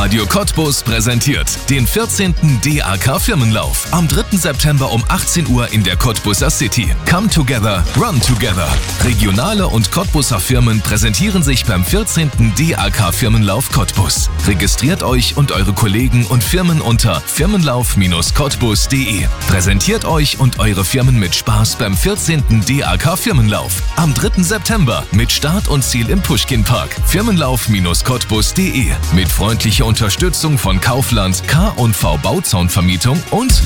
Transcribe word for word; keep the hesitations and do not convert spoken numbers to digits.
Radio Cottbus präsentiert den vierzehnten D A K Firmenlauf am dritten September um achtzehn Uhr in der Cottbuser City. Come together, run together. Regionale und Cottbuser Firmen präsentieren sich beim vierzehnten D A K Firmenlauf Cottbus. Registriert euch und eure Kollegen und Firmen unter firmenlauf Bindestrich cottbus punkt de. Präsentiert euch und eure Firmen mit Spaß beim vierzehnten D A K Firmenlauf am dritten September mit Start und Ziel im Puschkinpark. firmenlauf Bindestrich cottbus punkt de mit freundlicher Unterstützung von Kaufland, K und V Bauzaunvermietung und